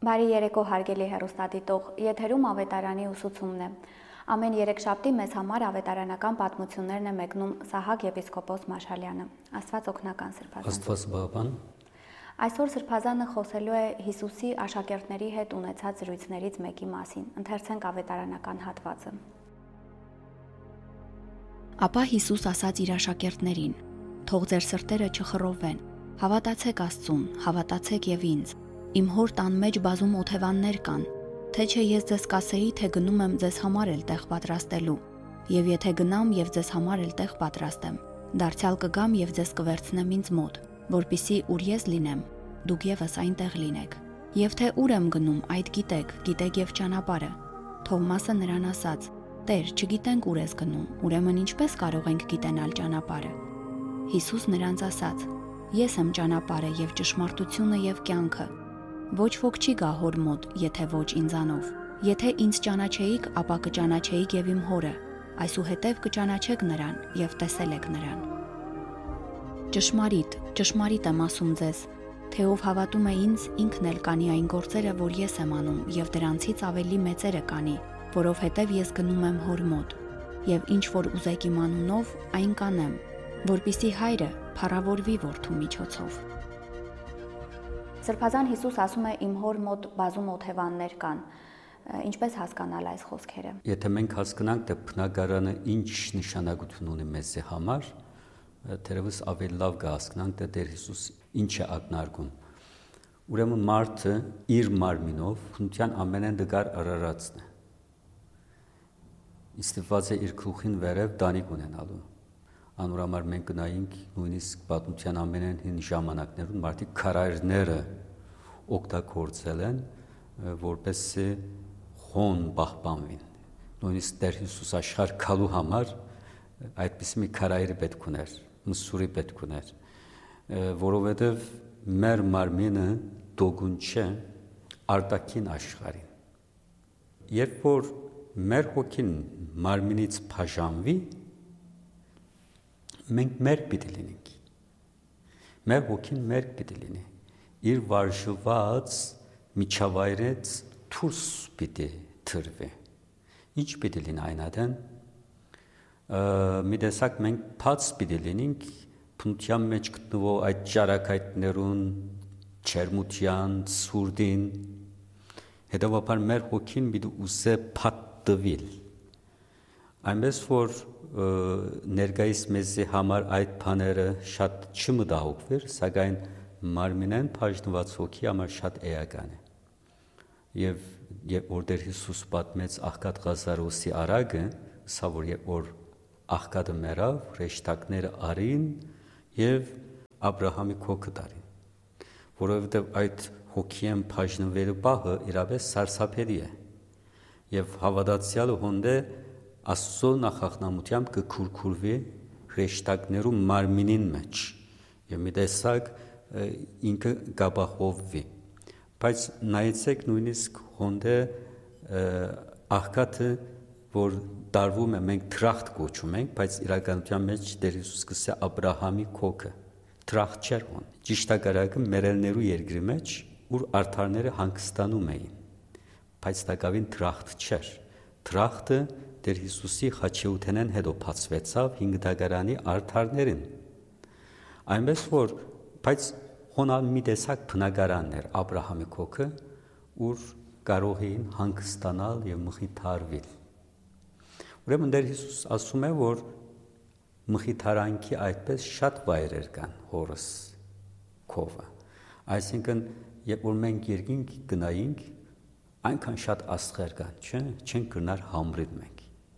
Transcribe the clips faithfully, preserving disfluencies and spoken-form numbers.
Բարի երեկո հարգելի հեռուստադիտող, եթերում ավետարանի ուսուցումն է։ Ամեն երեքշաբթի մեզ համար ավետարանական պատմություններն է մեկնում Սահակ եպիսկոպոս Մաշալյանը։ Աստված օգնական սրբազան։ Աստված բավան։ Այսօր սրբազանը խոսելու է Հիսուսի աշակերտների հետ ունեցած զրույցներից մեկի մասին։ Ընթերցենք ավետարանական հատվածը։ Ապա Հիսուս ասաց իր աշակերտներին. «Թող ձեր սրտերը չխռովվեն, հավատացեք Աստծուն, հավատացեք եւ ինձ։ Իմ հոր տան մեջ բազում օթևաններ կան, թե չէ ես ձեզ կասեի, թե գնում եմ ձեզ համար էլ տեղ պատրաստելու, եւ եթե գնամ եւ ձեզ համար էլ տեղ պատրաստեմ, դարձյալ կգամ եւ ձեզ կվերցնեմ ինձ մոտ, որպիսի ուր ես լինեմ, դուք եւս այնտեղ լինեք։ Եվ թե ուր եմ գնում, այդ գիտեք, գիտեք եւ ճանապարհը»։ Թովմասը նրան ասաց. «Տեր, չգիտենք ուր ես գնում, ուրեմն ինչպես կարող ենք գիտենալ ճանապարհը»։ Հիսուս նրանց ասաց. «Ես եմ ճանապարհը եւ ճշմարտությունը եւ կյանքը։ Ոչ ոք չի գա հոր մոտ, եթե ոչ ինձանով։ Եթե ինձ ճանաչեիք, ապա կճանաչեիք եւ իմ հորը, այսուհետեւ կճանաչեք նրան եւ տեսել եք նրան։ Ճշմարիտ, ճշմարիտ եմ ասում ձեզ, թե ով հավատում է ինձ, ինքն էլ կանի այն գործերը, որ ես եմ անում, եւ դրանցից ավելի մեծերը կանի, որովհետեւ ես գնում եմ հոր մոտ, եւ ինչ որ ուզեք իմ անունով, այն կանեմ, որպիսի հայրը փառավորվի որդու միջոցով»։ Սրբազան Հիսուս ասում է իմ հոր մոտ բազում օթևաններ կան։ Ինչպես հասկանալ այս խոսքերը։ Եթե մենք հասկանանք, թե բնակարանը ինչ նշանակություն ունի մեզի համար, թերևս ավելի լավ կհասկանանք, թե Տեր Հիսուս ինչ է ակնարկում։ Ուրեմն մարդը իր մարմինով քնության ամենեն դգար արարածն է։ Իստված է իր գլուխին վերև դանիք ունենալու։ Անորամար մենք գնայինք նույնիսկ պատմության ամենեն հին ժամանակներում մարդիկ քարայրները օգտագործել են, որպեսզի խոն պահպանվին։ Նույնիսկ Տեր Հիսուս աշխարհ գալու համար այդպիսի մի քարայրի պետք ուներ, մսուրի պետք ուներ, որովհետև մեր մարմինը դոգուն չէ արտաքին աշխարհին։ Երբ որ մեր հոգին մարմինից բաժանվի, մենք մեր պիտի լինենք։ Մեր հոգին մեր պիտի լինի։ Իր վարժված միջավայրից դուրս պիտի թրվի։ Ինչ պիտի լինի այն այդեն։ Մի տեսակ մենք բաց պիտի լինենք բնության մեջ գտնվող այդ ճարակայտներուն, չերմության, սուրդին, հետևաբար մեր հոգին պիտի ուզե փաթթվել։ Այնպես որ ներկայիս մեզի համար այդ բաները շատ չմտահոգվեր, սակայն մարմինեն բաժնված հոգի համար շատ էական է։ Եվ երբ որ Տեր Հիսուս պատմեց աղքատ Ղազարոսի արագը, սա որ երբ որ աղքատը մեռավ, հրեշտակները արին եւ Աբրահամի քոքը տարին, որովհետեւ այդ հոգիեն բաժնվելու բախը իրապես սարսափելի է։ Եվ հավատացյալը հոնդե Աստծո նախախնամությամբ կքուրքուրվի հրեշտակներու մարմինին մեջ եւ մի տեսակ ինքը կապահովվի։ Բայց նայեցեք նույնիսկ հոնդե աղքատը, որ տարվում է, մենք թրախտ կոչում ենք, բայց իրականության մեջ Տեր Հիսուս կսե Աբրահամի քոքը թրախտ չէր հոն։ Ճիշտակարակը մերելներու երկրի մեջ, ուր արդարները հանգստանում էին, բայց տակավին թրախտ չէր։ Թրախտը Տեր Հիսուսի խաչեութենեն հետո բացվեցավ հինգ դագարանի արդարներին։ Այնպես որ, բայց հոնալ մի տեսակ բնակարաններ Աբրահամի քոքը, ուր կարող էին հանգստանալ եւ մխիթարվել։ Ուրեմն Տեր Հիսուս ասում է, որ մխիթարանքի այդպես շատ վայրեր կան հորս քովը։ Այսինքն, երբ որ մենք երկինք գնայինք, այնքան շատ աստղեր կան, չէ՞, չենք գնար համրիլ մենք։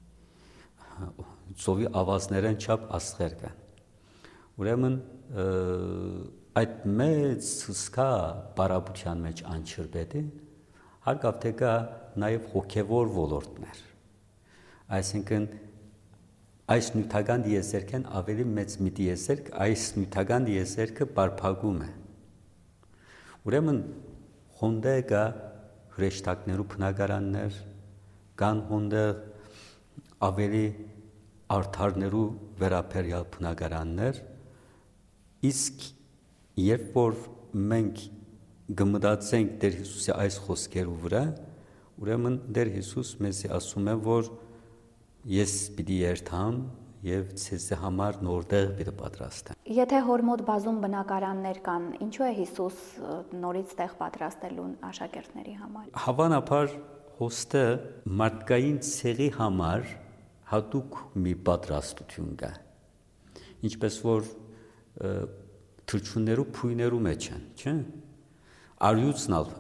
Ծովի ավազներեն չափ աստղեր կան։ Ուրեմն այդ մեծ հսկա բարապության մեջ անչրբետի հարկավ թե կա նաև հոգևոր ոլորտներ։ Այսինքն այս նյութական դիեզերքեն ավելի մեծ մի դիեզերք, այս նյութական դիեզերքը բարփակում է։ Ուրեմն հոնդե կա հրեշտակներու բնակարաններ, կան հոնդե ավելի արդարներու վերաբերյալ բնակարաններ, իսկ երբ որ մենք գմտածենք Տեր Հիսուսի այս խոսքերու վրա, ուրեմն Տեր Հիսուս մեզի ասում է, որ ես պիտի երթամ եւ ցեզի համար նորտեղ պիտի պատրաստեմ։ Եթե հոր մոտ բազում բնակարաններ կան, ինչու է Հիսուս նորից տեղ պատրաստելուն աշակերտների համար։ Հավանաբար հոստը մարդկային ցեղի համար հատուկ մի պատրաստություն կա։ Ինչպես որ թրջուններու փույներու մեջ են, չէ՞։ Արյուծն ալ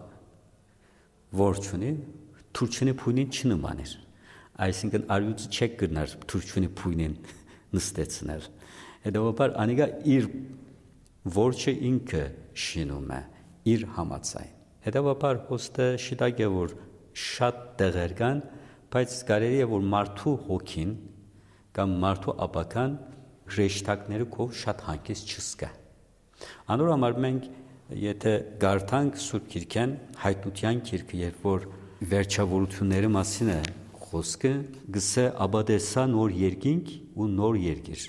որչունի թուրչունի փույնին չնմաներ, այսինքն արյուծը չեք գնար թուրչունի փույնին նստեցնել, հետևաբար անիգա իր որչը ինքը շինում է, իր համացայն, հետևաբար հոստը շիտակ է, որ շատ տեղեր կան, բայց կարելի է, որ մարդու հոգին կամ մարդու ապական հրեշտակները կով շատ հանկից չսկա, անոր համար մենք եթե գարտանք Սուրբ Գիրքեն հայտնության գիրքը, երբ որ վերջավորությունների մասին է խոսքը, գսե աբադեսա նոր երկինք ու նոր երկիր։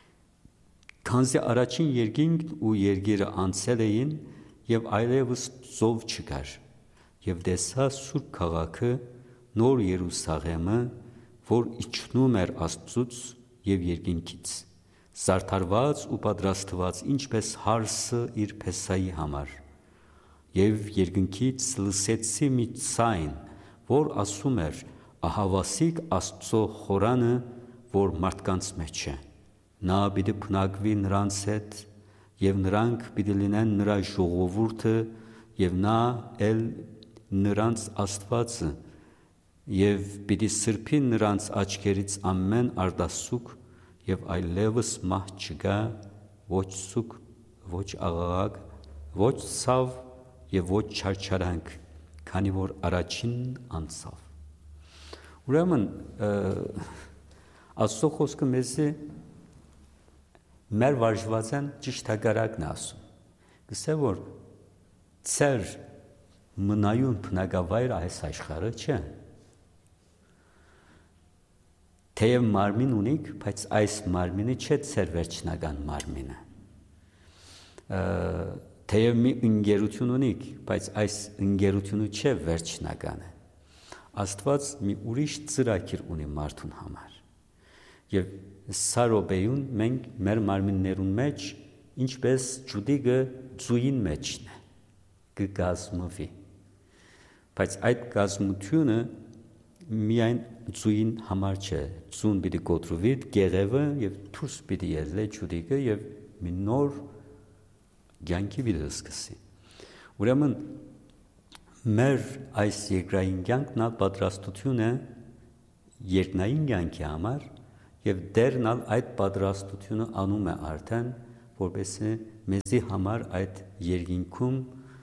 Քանզի առաջին երկինքն ու երկիրը անցել էին եւ այլևս ծով չկար, եւ դեսա Սուրբ քաղաքը նոր Երուսաղեմը, որ իջնում էր Աստծուց եւ երկինքից, զարդարված ու պատրաստված ինչպես հարսը իր փեսայի համար, եւ երկնքից լսեցի մի ցայն, որ ասում էր. ահավասիկ Աստծո խորանը, որ մարդկանց մեջ է, նա պիտի բնակվի նրանց հետ, եւ նրանք պիտի լինեն նրա ժողովուրդը, եւ նա էլ նրանց Աստվածը, եւ պիտի սրբի նրանց աչքերից ամեն արտասուք, եւ այլևս մահ չկա, ոչ սուկ, ոչ աղաղակ, ոչ ցավ եւ ոչ չարչարանք, քանի որ առաջին անցավ։ Ուրեմն Աստծո խոսքը մեզի մեր վարժվածան ճիշտ հակառակն է ասում։ Գսե որ ծեր մնայուն բնակավայր այս աշխարհը չէ։ Թեև մարմին ունիք, բայց այս մարմինը չէ ծեր վերջնական մարմինը։ Թեև մի ընկերություն ունիք, բայց այս ընկերությունը չէ վերջնականը։ Աստված մի ուրիշ ծրագիր ունի մարդուն համար։ Եվ սա րոպեյուն մենք մեր մարմիններուն մեջ ինչպես ջուդիգը ձուին մեջն է, կգազմվի։ Բայց այդ գազմությունը միայն ձուին համար չէ, ձուն պիտի կոտրվի գեղևը եւ դուրս պիտի ելնի ջուդիգը եւ մի նոր կյանքի պիտի սկսի։ Ուրեմն մեր այս երկրային կյանքն ալ պատրաստություն է երկնային կյանքի համար եւ դերն ալ այդ պատրաստությունը անում է արդեն, որպեսզի մեզի համար այդ երկինքում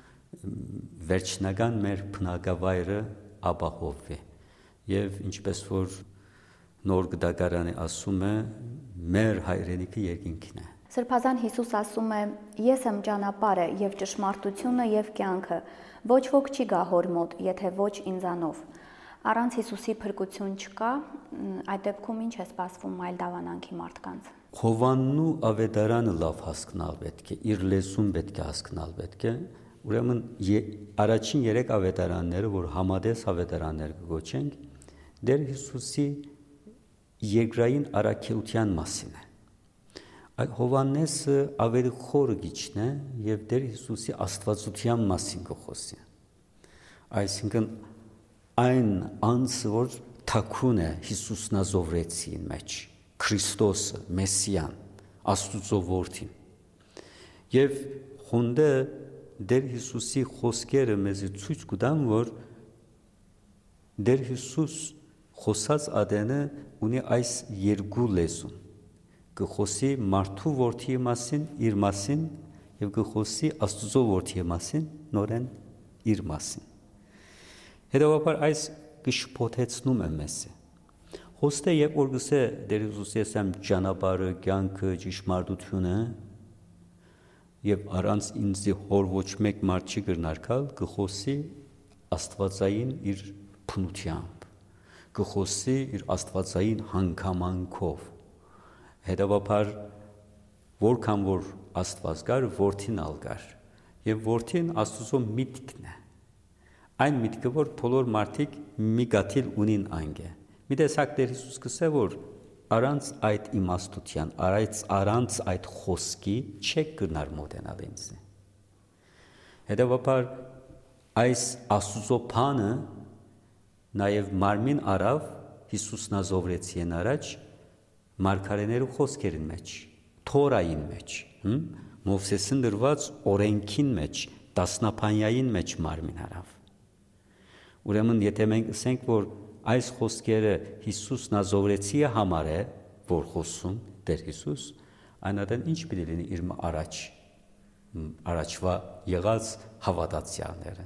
վերջնական մեր բնակավայրը ապահովվի։ Եվ ինչպես որ նոր գդակարանը ասում է, մեր հայրենիքը երկինքն է։ Սրբազան Հիսուս ասում է. Ես եմ ճանապարհը եւ ճշմարտությունը եւ կյանքը, ոչ ոք չի գա հոր մոտ, եթե ոչ ինձանով։ Առանց Հիսուսի փրկություն չկա, այդ դեպքում ինչ է սպասվում այլ դավանանքի մարդկանց։ Հովաննու ավետարանը լավ հասկանալ պետք է, իր լեզուն պետք է հասկանալ պետք է։ Ուրեմն առաջին երեք ավետարանները, որ համադես ավետարաններ կոչենք, Տեր Հիսուսի երկրային առաքելության մասին է։ Հովաննեսը ավելի խորը գիչն է եւ Տեր Հիսուսի աստվածության մասին կխոսի։ Այսինքն այն անձը, որ թաքուն է Հիսուսն ազովրեցին մեջ, Քրիստոսը, Մեսիան, Աստուծո որդին։ Եվ խոնդը Տեր Հիսուսի խոսքերը մեզ ցույց կտան, որ Տեր Հիսուս խոսած ադենը ունի այս երկու լեզուն։ Կխոսի մարդու որդիի մասին, իր մասին, եւ կխոսի Աստուծո որդիի մասին, նորեն իր մասին։ Հետևաբար այս կշփոթեցնում է մեզ։ Խոստե երբ որ գսե Տեր Հիսուս ես եմ ճանապարհը, կյանքը, ճշմարտությունը, եւ առանց ինձի հոր ոչ մեկ մարդ չի կրնարկալ, կխոսի աստվածային իր փնությամբ, կխոսի իր աստվածային հանգամանքով։ Հետևաբար որքան որ Աստված կար, որդին ալ կար, Եվ որդին Աստծո միտքն է։ Այն միտքը, որ բոլոր մարդիկ մի գաթիլ ունին այնգե։ Մի տեսակ Տեր Հիսուս կսե, որ առանց այդ իմաստության, առանց առանց այդ խոսքի չեք գնար մոտենալ ինձ։ Հետևաբար այս Աստծո բանը նաև մարմին արավ Հիսուս նազովրեցին առաջ մարգարեներու խոսքերին մեջ, Թորային մեջ, Մովսեսին դրված օրենքին մեջ, տասնապանյային մեջ մարմին արավ։ Ուրեմն եթե մենք ասենք, որ այս խոսքերը Հիսուս նազովրեցիը համար է, որ խոսում Տեր Հիսուս, այնադեն ինչ պիտի լինի իր առաջ, առաջվա եղած հավատացյալները,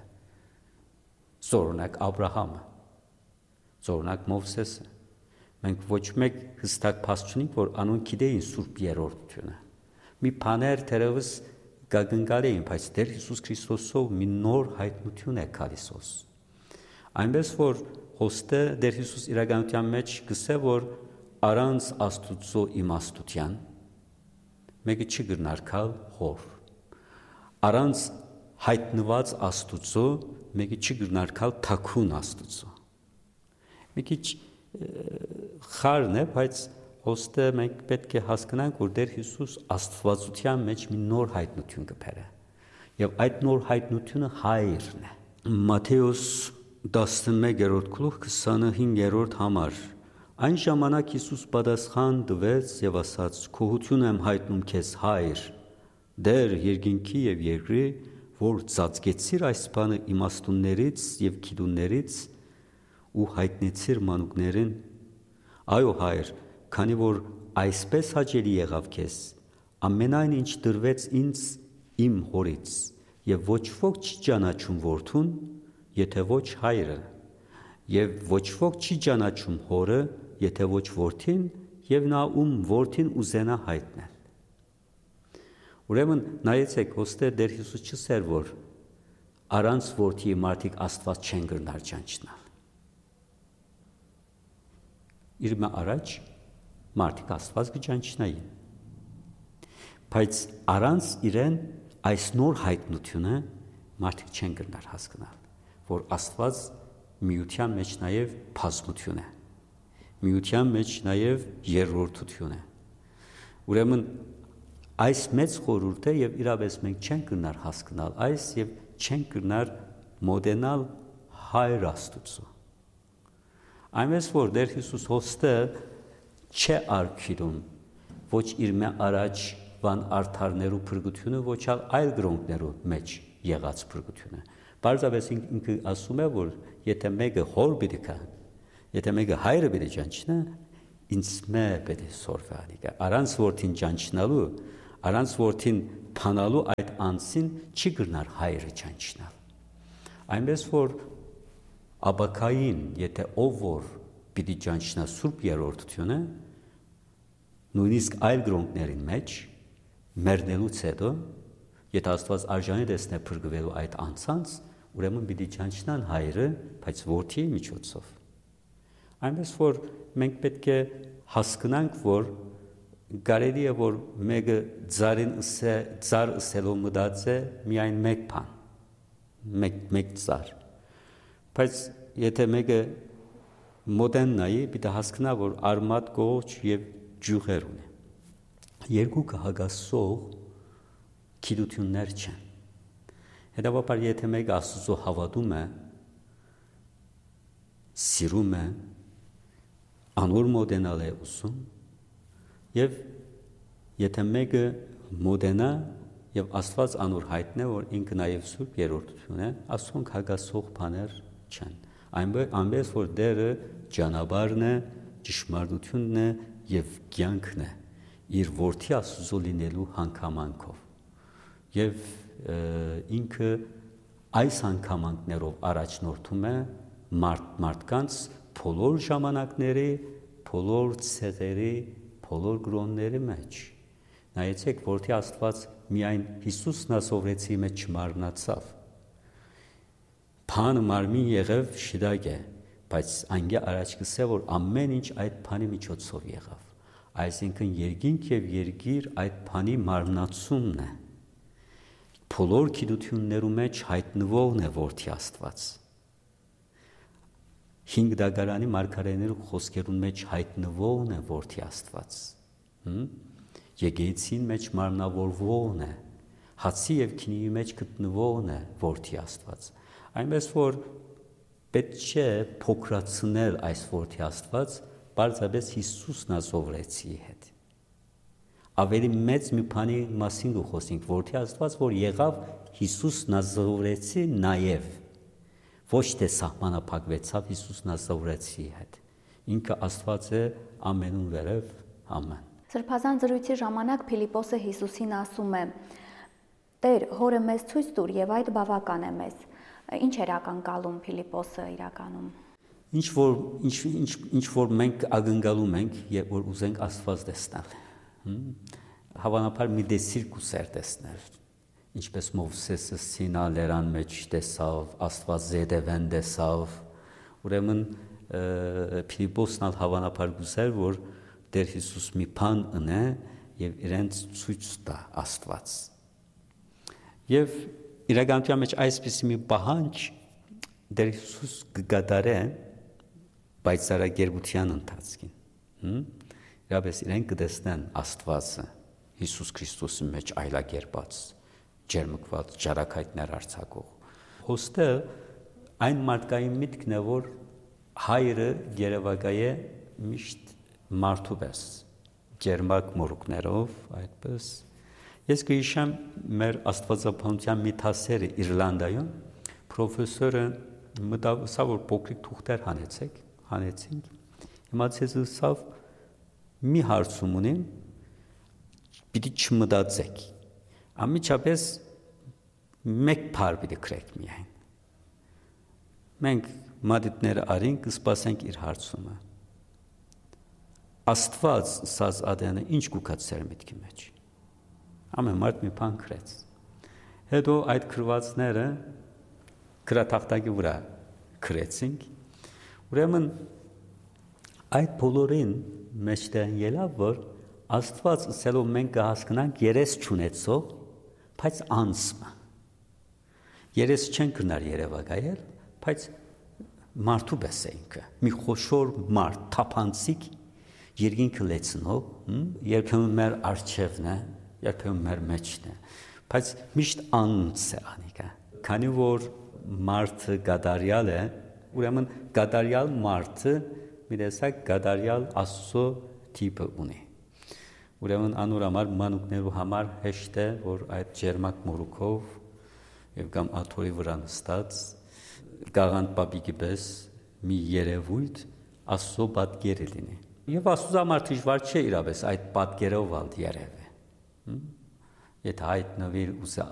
զորունակ Աբրահամը, զորունակ Մովսեսը, մենք ոչ մեկ հստակ փաստ չունենք, որ անուն գիտեին Սուրբ Երրորդությունը, մի բաներ թերևս գագնգալ էին, բայց Տեր Հիսուս Քրիստոսով մի նոր հայտնություն է գալիս։ Այնպես որ խոստը Տեր Հիսուս իրականության մեջ գսե, որ առանց Աստուծո իմաստության մեկը չի գրնար քալ հոր, առանց հայտնված Աստուծո մեկը չի գրնար քալ թաքուն Աստուծո։ Մի քիչ խառն է, բայց խոստը մենք պետք է հասկանանք, որ Տեր Հիսուս Աստվածության մեջ մի նոր հայտնություն կբերե, եւ այդ նոր հայտնությունը հայրն է։ Մատթեոս տասնմեկերորդ գլուխ քսանհինգերորդ համար Այն ժամանակ Հիսուս պատասխան տվեց եւ ասաց. «Քոհություն եմ հայտնում քեզ, Հայր, Տեր երկինքի եւ երկրի, որ ծածկեցիր այս բանը իմաստուններից եւ գիտուններից ու հայտնեցիր մանուկներին։ Այո, Հայր, քանի որ այսպես հաճելի եղավ քեզ, ամենայն ինչ դրվեց ինձ իմ հորից, եւ ոչ ոք չի ճանաչում որդուն, եթե ոչ հայրը, եւ ոչ ոք չի ճանաչում հորը, եթե ոչ որդին, եւ նա ում որդին ուզենա հայտնել»։ Ուրեմն նայեցեք, ոստեր Տեր Հիսուս չսեր, որ առանց որդի մարդիկ Աստված չեն գրնար ճանչնալ։ Իր մա առաջ մարդիկ Աստված կճանչնային, բայց առանց իրեն այս նոր հայտնությունը մարդիկ չեն գրնար հասկանալ, որ Աստված միության մեջ նաև բազմություն է, միության մեջ նաև երրորդություն է։ Ուրեմն այս մեծ խորհուրդ է եւ իրապես մենք չենք գնար հասկանալ այս եւ չենք գնար մոդենալ Հայր Աստծո։ Այնպես որ Տեր Հիսուս հոստը չէ արքիրում ոչ իր մե առաջ վան արդարներու փրկությունը, ոչ այլ գրոնքներու մեջ եղած փրկությունը։ Պարզապես ինքը ասում է, որ եթե մեկը հոր պիտի կա, եթե մեկը հայրը պիտի ճանչնա, ինձ մե պիտի սորվանի կա։ Առանց որդին ճանչնալու, առանց որդին փանալու այդ անձին չի գրնար հայրը ճանչնալ։ Այնպես որ աբակային, եթե ով որ պիտի ճանչնա Սուրբ Երրորդությունը, նույնիսկ այլ գրոնքներին մեջ մեռնելուց հետո, եթե Աստված արժանի տեսնե փրկվելու այդ անձանց, ուրեմն պիտի ճանչնան հայրը, բայց որդի միջոցով։ Այնպես որ մենք պետք է հասկանանք, որ կարելի է որ մեկը ծարին ըսե ծար ըսելով մտածե միայն մեկ բան, մեկ մեկ ծար։ Բայց եթե մեկը մոդեն նայի, պիտի հասկանա, որ արմատ կողջ եւ ջուղեր ունի։ Երկուքը հագասող գիտություններ չեն։ Հետևաբար եթե մեկը Աստծո հավատում է, սիրում է, անոր մոդենալ է ուզում, եւ եթե մեկը մոդենա եւ Աստված անոր հայտնե, որ ինքը նաեւ Սուրբ Երրորդություն է, ասոնք հագասող բաներ չեն։ Այնպես որ Տերը ճանապարհն է, ճշմարտությունն է եւ կյանքն է իր որդի Աստծո լինելու հանգամանքով։ Եվ ինքը այս հանգամանքներով առաջնորդում է մարդ, մարդկանց բոլոր ժամանակների, բոլոր ցեղերի, բոլոր գրոնների մեջ։ Նայեցեք, որդի Աստված միայն Հիսուսն ասովրեցի մեջ չմարմնացավ։ Փանը մարմին եղավ շիրակ է, բայց անգե առաջ կսե, որ ամեն ինչ այդ փանի միջոցով եղավ։ Այսինքն երկինք եւ երկիր այդ փանի մարմնացումն է։ Բոլոր գիտություններու մեջ հայտնվողն է որդի Աստված։ Հինգ դագարանի մարգարեներու խոսքերուն մեջ հայտնվողն է որդի Աստված։ Եկեղեցին մեջ մարմնավորվողն է, հացի եւ քինիի մեջ գտնվողն է որդի Աստված։ Այնպես որ պետք չէ փոքրացնել այս որդի Աստված, բարձրապես Հիսուսն ազովրեցի հետ։ Ավելի մեծ մի բանի մասին ու խոսենք որդի Աստված, որ եղավ Հիսուսն ազովրեցի նաեւ ոչ թե սահմանափակվեցավ Հիսուս Նազարեթի հետ։ Ինքը Աստված է ամենուն վերև, ամեն։ Սրբազան զրույցի ժամանակ Փիլիպոսը Հիսուսին ասում է. Տեր, հորը մեզ ցույց տուր եւ այդ բավական է մեզ։ Ինչ էր ակնկալում Փիլիպոսը իրականում։ Ինչ որ ինչ ինչ ինչ որ մենք ակնկալում ենք, երբ որ ուզենք Աստված տեսնել։ Հավանաբար մի դեսիր կուսեր տեսնել։ Ինչպես Մովսեսը Սինա լերան մեջ տեսավ, Աստված զետևեն տեսավ, ուրեմն Փիլիպոսն ալ հավանաբար գուզեր, որ Տեր Հիսուս մի բան ունե եւ իրենց ցույց տա Աստված։ Եվ իրականության մեջ այսպիսի մի պահանջ Տեր Հիսուս կգադարե պայծառագերբության ընթացքին։ Իրապես իրենք կտեսնեն Աստվածը Հիսուս Քրիստոսի մեջ այլակերպած ջերմկված ճարակայտներ արձակող։ Հոստը այն մարդկային միտքն է, որ հայրը երևակայե միշտ մարդու պես, ջերմակ մորուքներով, այդպես։ Ես կհիշեմ մեր աստվածաբանության մի դասերը Իռլանդայում, պրոֆեսորը մտավ, սա որ փոքրիկ թուղթեր հանեցեք, հանեցինք։ Հիմա ցեզ սավ մի հարցում ունեմ, պիտի չմտածեք։ Ամիջապես մեկ բար պիտի գրեք միայն։ Մենք մատիտները արինք, սպասենք իր հարցումը։ Աստված սազ ադենը ինչ կուքած սեր միտքի մեջ։ Ամեն մարդ մի բան գրեց։ Հետո այդ գրվածները գրատախտակի վրա գրեցինք։ Ուրեմն այդ բոլորին մեջտեղ ելավ, որ Աստված ասելով մենք կհասկանանք երես չունեցող, բայց անսմը։ Երես չեն կնար երևակայել, բայց մարդու պես է ինքը, մի խոշոր մարդ, թափանցիկ, երկինքը լեցնող, երբեմն մեր արջևն է, երբեմն մեր մեջն է, բայց միշտ անց է անիկը։ Քանի որ մարդը գադարյալ է, ուրեմն գադարյալ մարդը մի տեսակ գադարյալ Աստծո տիպը ունի։ Ուրեմն անոր համար մանուկներու համար հեշտ է, որ այդ ջերմակ մորուքով եւ կամ աթորի վրա նստած գաղանդ պապիկի պես մի երևույթ Աստծո պատկերը լինի։ Եվ Աստծո համար դժվար չէ իրապես այդ պատկերով ալ երևը։ Եթե հայտնվի ուզե